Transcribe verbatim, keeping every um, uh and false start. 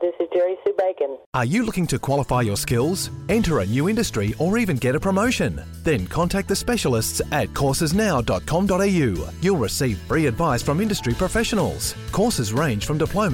This is Jerry Sue Bacon. Are you looking to qualify your skills, enter a new industry, or even get a promotion? Then contact the specialists at courses now dot com dot a u. You'll receive free advice from industry professionals. Courses range from diploma